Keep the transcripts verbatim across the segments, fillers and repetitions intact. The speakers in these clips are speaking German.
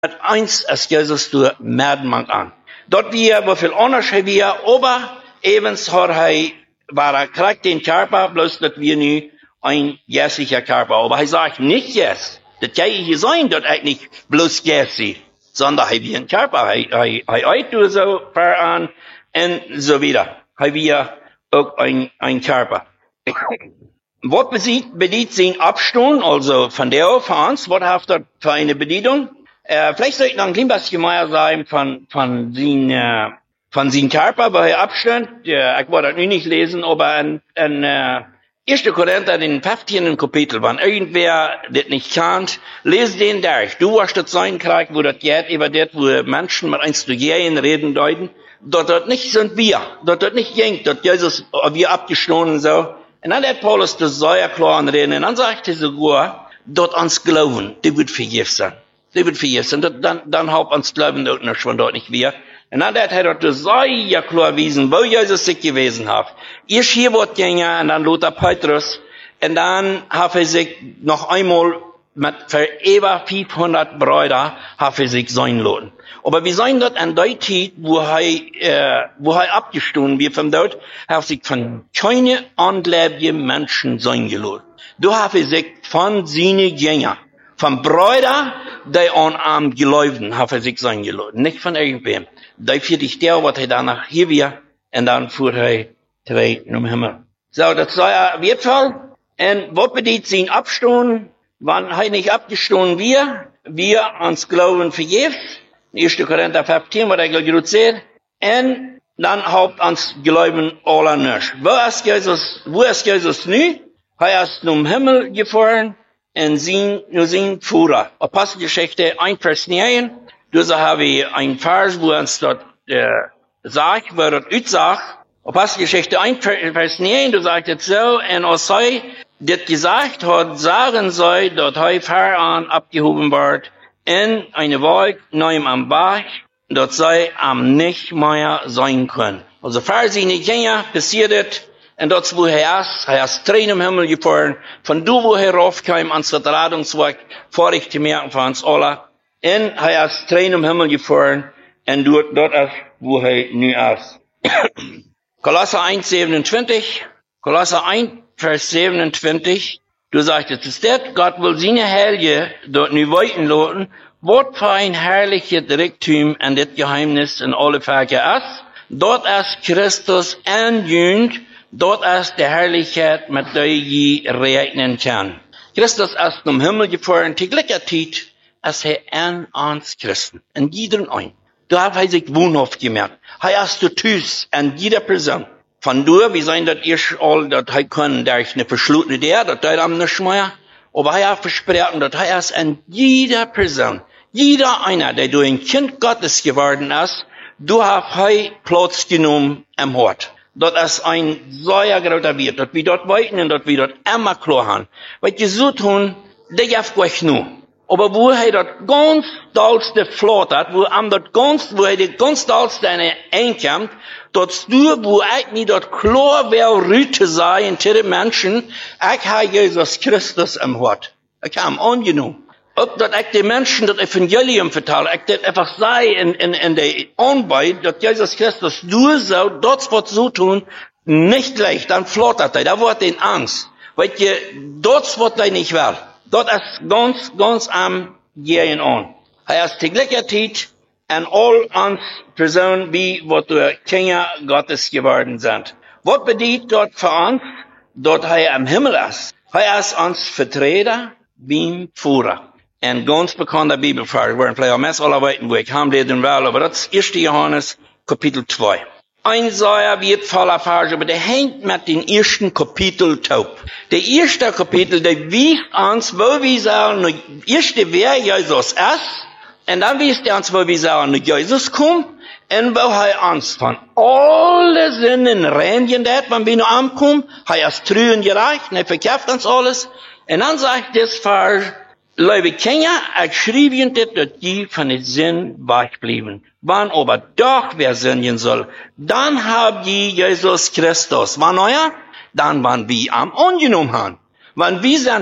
Met eins als Jesus door medmank aan. Dat wir, wofür Unterschied wir, aber evens har hij, war er krank den Körper, bloß dat wir nu ein jährlicher Körper. Aber er sagt nicht jetzt, das kann ich sein, dat ich nicht bloß jährlich, sondern er wie ein Körper, er, er, er eut du so per an, und so wieder. Er wir auch ein, ein Körper. Was bedient, bedient sein Abstand, also von der auf uns, was hat er für eine Bedienung? Äh, vielleicht sollte ich noch ein klein bisschen mehr sagen von, von sein, äh, von sein Körper, weil er Abstand, ja, ich wollte das nicht lesen, aber in, in, äh, erster Korinther, den fünfzehnten Kapitel, wenn irgendwer das nicht kennt, lese den durch. Du hast das sein Krieg, wo das geht, über das, wo Menschen mit eins zu gehen, reden, deuten. Dort, dort nicht sind wir. Dort, dort nicht jenkt, dort Jesus, wir abgestohlen, so. Und dann hat Paulus das sehr klar anreden, und dann sagt er sogar, dort ans Glauben, die wird vergeben sein. Die wird vergeben sein. Dann, dann haupt ans Glauben dort noch schon dort nicht wir. Und dann hat er dort sehr klar wiesen, wo Jesus sich gewesen hat. Ihr hier wird gehen, und dann Lothar Petrus, und dann hat er sich noch einmal mit für über fünfhundert Brüder hat er sich sein lassen. Aber wir sehen dort an der Zeit, wo er, äh, wo er abgestohlen wird von dort, hat sich von keine ungläubigen Menschen sein gelassen. Da hat er sich von seinen Jüngern, von Brüdern, die an am Gläubigen, hat er sich sein gelassen. Nicht von irgendwem. Da für dich der, was er danach hier wir, und dann fuhr er zwei im Himmel. So, das sei er wertvoll. Und was bedeutet sein Abstoßen? Wann er nicht abgestohlen wir, wir ans Glauben vergeben. erster Korinther fünfzehn, was er gerade sagt. Und dann haupt ans Glauben aller nicht. Wo ist Jesus, wo ist Jesus nu? Er ist zum Himmel gefahren, und sein, nur sein Führer. Apostelgeschichte eins, Vers neun. Da habe ich ein Vers, wo uns dort, äh, sagt, wo dort utsagt. Apostelgeschichte eins, Vers neun, da sagt es so, und als sei, das gesagt hat, sagen soll, dort heu voran abgehoben wird, in eine Wolke, neuem am Berg, dort sei am nicht mehr sein können. Also, für seine Jünger passiert es, und dort, wo er ist, er ist Tränen im Himmel gefahren, von du, wo er raufkam, ans Vertretungswerk, vor ich zu merken für uns alle, und er ist Tränen im Himmel gefahren, und dort, dort ist, wo er nu ist. Kolosser eins, siebenundzwanzig, Kolosser eins, Vers siebenundzwanzig, du sagst, es ist das, Gott will seine Helge dort nu weiten lassen, was für ein herrliches Reichtum an das Geheimnis in alle Völker ist. Dort ist Christus enjühnt, dort ist die Herrlichkeit, mit der je rechnen kann. Christus ist zum Himmel gefahren, die Gleichzeit ist er an uns Christen, in jedem ein. Da hat er sich wohnhaft gemerkt. Er ist der Tüß an jeder Person. Von du, wir sagen, dass ihr all, dass er können, da ist eine verschlutene der, dass er am nicht mehr. Aber er hat versprochen, dass er ist an jeder Person, jeder einer, der du ein Kind Gottes geworden ist, du hast er Platz genommen am Hort. Das ist ein sehr großer Wert, dass wir dort weiten und dass wir dort immer klar haben. Weil die so tun, der darf gleich nur. Aber wo er dort ganz dollste Flot hat, wo am dort ganz, wo er die ganz dollste eine einkommt, dort du, wo ich mir dort klar will, Rüte sein, zu den Menschen, ich habe Jesus Christus am Hort. Ich habe ihn angenommen. Ob dort ich den Menschen das Evangelium vertelle, ich das einfach sei in, in, in der Arbeit, dass Jesus Christus nur so, dort wird so tun, nicht leicht, dann flottert er, da wird den Angst. Weil je, dort wird er nicht will. Dort ist ganz, ganz am Gehen an. Er ist die Gleichheit an all uns Personen, wie was wir Kinder Gottes geworden sind. Was bedeutet dort für uns? Dort er am Himmel ist. Er ist uns Vertreter wie Führer. Ein ganz bekannter Bibelvers, wir werden vielleicht auch mehr arbeiten, wo ich haben den will, aber das ist erster Johannes, Kapitel zwei. Ein sehr wertvoller Vers, aber der hängt mit dem ersten Kapitel taub. Der erste Kapitel, der wiegt uns, wo wir sagen, der erste, wer Jesus ist, und dann wiegt er uns, wo wir sagen, Jesus kommt, und wo er uns von allen Sinnen reinigen wird, wenn wir noch ankommen, er ist treu und gerecht, und er verkauft uns alles, und dann sagt das Vers, liebe Kinder, ich schrieb ihnen, dass die von den Sinn wegblieben. Wann aber doch wer sündigen soll, dann habt ihr Jesus Christus. Wann euer? Dann, wann wir am angenommen haben. Wenn wir sind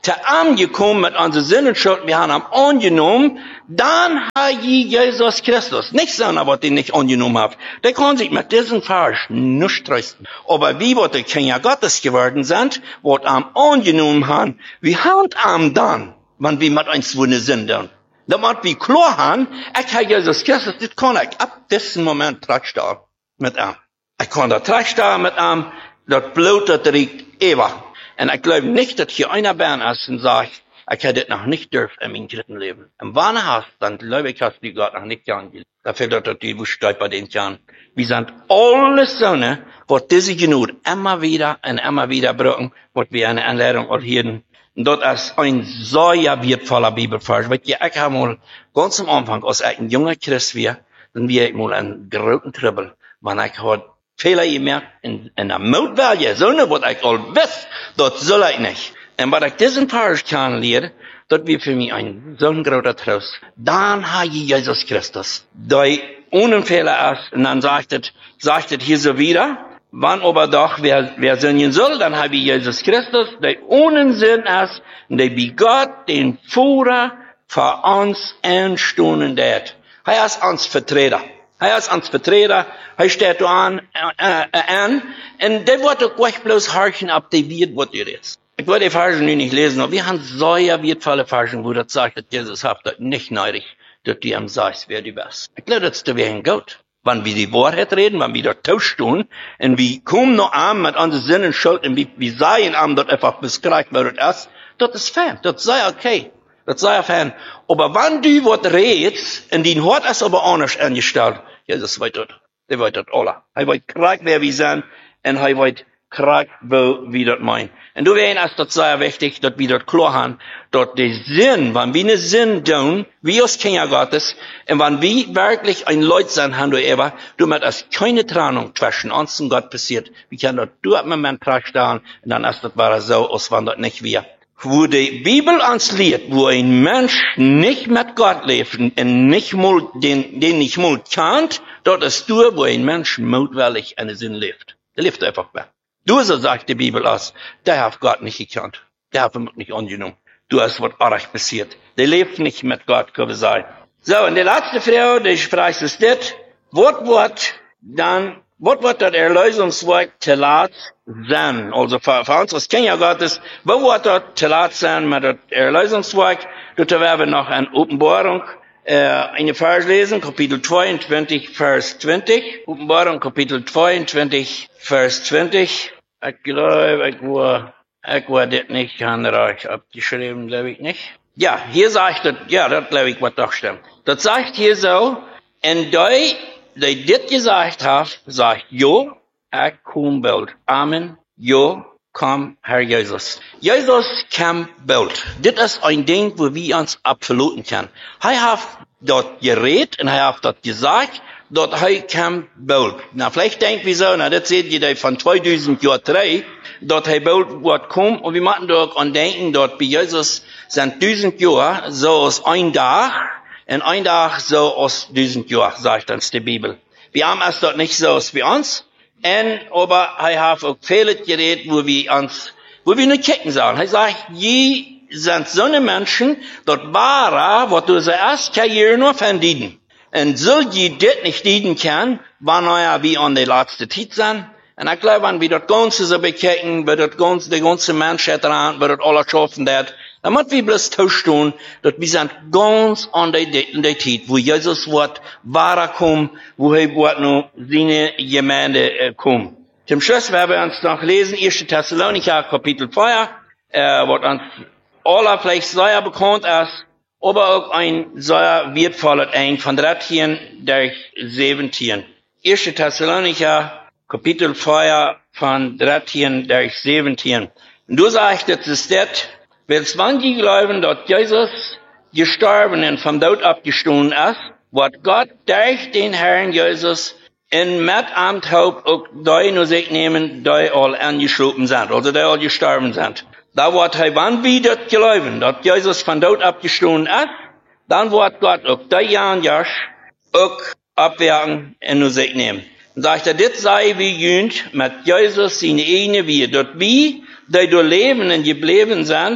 zu Arm gekommen mit unseren Sinnenschuld, wir haben ihn angenommen, dann hat Jesus Christus. Nicht sagen, was die nicht angenommen haben. Der kann sich mit diesem Vers nicht trösten. Aber wie wir die Kinder Gottes geworden sind, was ihn angenommen haben, wir haben ihn dann, wenn wir mit uns wohnen sind. Damit wir klar haben, ich habe Jesus Christus, das kann ich ab diesem Moment trösten mit ihm. Ich kann da trösten mit ihm, das Blut, das riecht ewig. Und ich glaube nicht, dass hier einer Bern ist und sagt, ich hätte das noch nicht dürfen in meinem dritten Leben. Und wenn du hast, dann glaube ich, hast du Gott noch nicht gern geliebt. Dafür, dass er die Wüste bei den Jahren. Wir sind alle Söhne, was diese Genug immer wieder und immer wieder brauchen, was wir eine Anleitung erhielten. Und das ist ein sehr wertvoller Bibelvers. Weil ich habe mal ganz am Anfang, als ich ein junger Christ war, dann war ich mal einen großen Trouble, wenn ich heute Fehler gemerkt, in, in der Mutwelle, so ne, was ich all weiß, das soll ich nicht. Und was ich diesen Vers kennenlerne, das wird für mich ein so ein großer Trost. Dann habe ich Jesus Christus, der ohne Fehler ist, und dann sagt es, sagt es hier so wieder, wann aber doch, wer, wer singen soll, dann habe ich Jesus Christus, der ohne Sinn ist, und der wie Gott den Führer für uns entstunden hat. Er ist uns Vertreter. Er ist uns Vertreter, er steht da an, äh, äh, an, und der wird auch gleich bloß horchen, ob der wird, was ihr ist. Ich wollte die Versen nicht lesen, aber wir haben sehr wertvolle Versen, wo das sagt, dass Jesus hat das nicht neidig, dass die am sagst, wer die bist. Ich glaube, das ist wäre gut. Wenn wir die Wahrheit reden, wenn wir da tausch tun, und wir kommen noch an mit unseren Sinnen schuld, und wir, wir sagen an, dass einfach beschreibt, wer das ist, das ist fair, das sei okay. Das sei fein. Aber wenn du was redest, und dein Hort ist aber anders angestellt, Jesus weiß das. Der weiß das alle. Er weiß krack, wer wir sind, und er weiß krack, wo wir das meinen. Und du weißt, ist das sehr wichtig, dass wir das klar haben, dass der Sinn, wenn wir einen Sinn tun, wie als Kinder Gottes, und wenn wir wirklich ein Leut sind, haben du ever, du mit es keine Trennung zwischen uns und Gott passiert. Wir können das durch einen Moment tragstellen, und dann ist das bara so, als wenn das nicht wäre. Wo die Bibel uns lehrt, wo ein Mensch nicht mit Gott lebt und nicht mal, den, den nicht mal kennt, dort ist du, wo ein Mensch mutwillig einen Sinn lebt. Der lebt einfach mehr. Du, so sagt die Bibel aus, der hat Gott nicht gekannt. Der hat ihn nicht angenommen. Du hast was arg passiert. Der lebt nicht mit Gott, kann man sagen. So, und die letzte Frau, die spricht es das, Wort, Wort, dann, Wort, Wort, das Erlösungswerk telat sein. Also für, für uns als Kinder Gottes, wo wird das telat sein mit dem Erlösungswerk? Dort werden wir noch eine Offenbarung, äh, eine Vers lesen, Kapitel zweiundzwanzig, Vers zwanzig. Offenbarung, Kapitel zweiundzwanzig, Vers zwanzig. Ich glaube, ich war, ich war das nicht ganz reich abgeschrieben, glaube ich nicht. Ja, hier sagt das, ja, das glaube ich, was doch stimmt. Das sagt hier so, und die, die das gesagt hat, sagt, jo, ich komm bald. Amen. Jo, komm, Herr Jesus. Jesus kam bald. Das ist ein Ding, wo wir uns absoluten können. Er hat dort geredet und er hat dort gesagt, dort er kam bald. Na, vielleicht denken wir so, na, das seht ihr von zweitausend Jahren drei, dort er bald wird kommen, und wir machen doch an denken, dort bei Jesus sind tausend Jahre so aus ein Tag, und ein Tag so aus tausend Jahren, sagt uns die Bibel. Wir haben es dort nicht so aus wie uns, und, aber er hat auch viele geredet, wo wir uns, wo wir nicht kicken sollen. Er sagt, je sind so eine Menschen, dort war, was du zuerst kann ihr nur verdienen. Und so je das nicht dienen kann, wann er wie an der letzte Zeit sind. Und ich glaube, wenn wir das Ganze so bekicken, wird das ganze, die ganze Menschheit dran, wird das alles schaffen, das, dann müssen wir bloß tausch tun, dass wir sind ganz an der, der, der Zeit, wo Jesus wird, wahrer kommt, wo er wird noch seine Gemeinde äh, kommt. Zum Schluss werden wir uns noch lesen, erster Thessalonicher, Kapitel vier, äh, was uns aller vielleicht sehr bekannt ist, aber auch ein sehr wertvoller Eng von dreizehn durch siebzehn. erster Thessalonicher, Kapitel vier, von dreizehn durch siebzehn. Und du sagst, das ist das, weil wenn die glauben, dass Jesus gestorben und vom Tod abgestanden ist, wird Gott durch den Herrn Jesus in mit am Tod auch die nur sich nehmen, die all angeschoben sind, also die all gestorben sind. Da wird er, wenn wir das glauben, dass Jesus vom Tod abgestanden ist, dann wird Gott auch die Jahren auch abwerken und nur sich nehmen. Und sagt er, das sei wie jünd mit Jesus seine eigene wie, dort wie, die du leben und geblieben sind,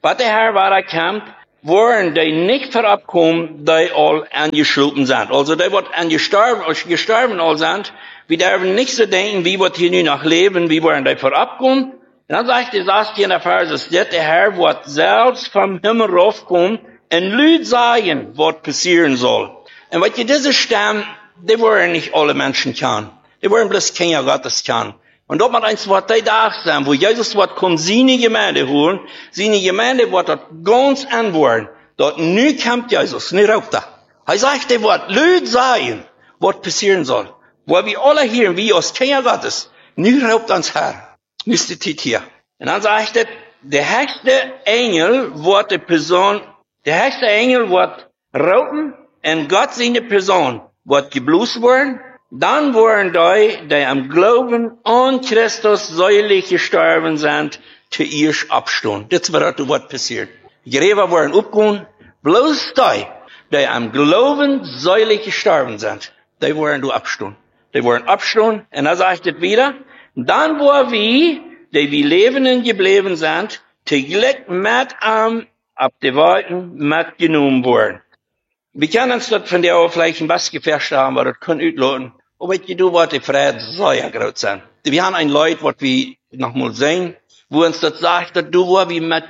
Was der Herr war, kämpft, waren die nicht verabkommen, die all angeschlupen sind. Also die, wat angestorben, gestorben all sind, wir dürfen nicht so denken, wie wird hier nu noch leben, wie waren die verabkommen. Und dann sagt er, sagt hier in der Vers, dass der Herr wird selbst vom Himmel raufkommen und Leute sagen, was passieren soll. Und was ihr diese Stamm, die waren nicht alle Menschen kennen. Die waren bloß Kinder Gottes kennen. Und dort man eins, was die da sind, wo Jesus wird kommen, seine Gemeinde holen, seine Gemeinde wird dort ganz anworden. Dort nu kommt Jesus, nicht rauf da. Er sagt, der wird Leute sagen, was passieren soll. Wo wir alle hier, wie aus Kinder Gottes, nu raubt ans Herr. Nu ist die Zeit hier. Und dann sagt er, der höchste Engel wird die Person, der höchste Engel wird rauben, und Gott seine Person wird geblust werden. Dann waren die, die am Glauben an Christus säulich gestorben sind, zu ihr abstehen. Das war das, was passiert. Die Gräber waren abgegangen, bloß die, die am Glauben säulich gestorben sind, die waren du abstehen. Die waren abstehen, und er sagt es wieder, dann war wir, die wir lebenden geblieben sind, täglich mit am, ab die Weiten mitgenommen worden. Wir können uns dort von der auch vielleicht ein was gefärscht haben, aber das können utladen. Aber ich du, was die Freude soll ja groß sein. Wir haben ein Leut, was wir noch mal sehen, wo uns das sagt, dass du, wo wir mit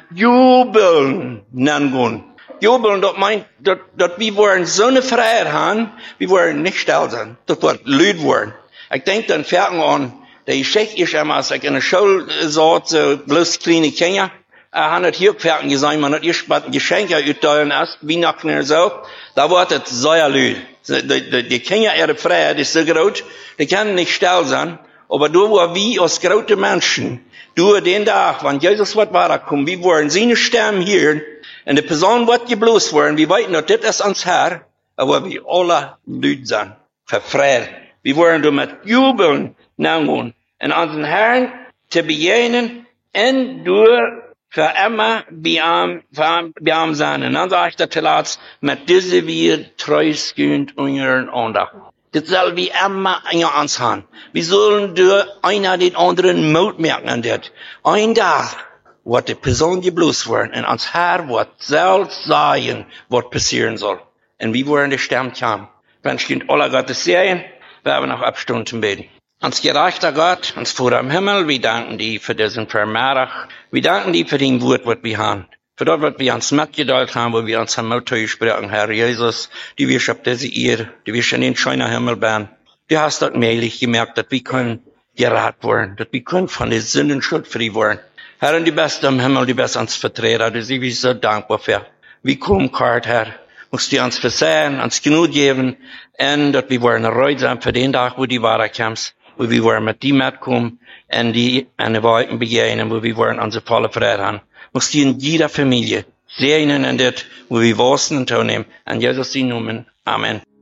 Jubeln nennen. Jubeln, das meint, dass, dass wir wollen so eine Freiheit haben, wir wollen nicht still sein. Das wird Lüd werden. Ich denke dann fährten an, der Geschichte ist einmal, als ich in der Schule saß, so bloß kleine Kinder, er hat nicht hier gefährten gesagt, man hat erst mal Geschenke aufteilen, erst Weihnachten oder so, da wird es sehr Lüd. Die, die, die Kinder, ihre Freiheit ist so groß, die können nicht still sein, aber du, wo wir als große Menschen, du, den Tag, wenn Jesus wird weiterkommen, wir wollen seine Stimme hören, und die Person wird geblost werden, wir weiten, dass das ist ans Herr, aber wir alle Leute sind, verfreut. Wir wollen damit jubeln, nehmen, und unseren Herrn zu begegnen, und durch für immer beam, beam sein. Und dann sagt der Telatz, mit diese wir treuskünd untereinander. Das soll wie immer an uns haben. Wir sollen durch einer den anderen Mut merken an das. Ein Tag wird die Person geblost werden und ans Herr wird selbst sagen, was passieren soll. Und wir wollen die Stimme haben. Wenn ich alle Gottes sehen, werden wir noch abstunden zum Beten. Ans gerechter Gott, ans Vater im Himmel, wir danken dir für diesen Vermehrach. Wir danken dir für den Wort, was wir haben. Für das, was wir uns mitgeteilt haben, wo wir uns am Mut gesprochen, Herr Jesus, die wir schon diese Ehre, die wir schon in den schönen Himmel werden. Du hast dort mählich gemerkt, dass wir können gerat werden, dass wir können von den Sünden schuldfrei werden. Herr, und die Beste im Himmel, die Beste uns Vertreter, die sind wir so dankbar für. Wir kommen gerade, Herr, musst du uns versehen, uns genug geben, und dass wir wollen reut sein für den Tag, wo die Ware kommst, wo wir wollen mit die mitkommen, und die an den Weiten begegnen, wo wir wollen unsere volle Freude haben. Musst du in jeder Familie segnen, und das, wo wir wachsen und teilnehmen. An Jesus' Namen. Amen.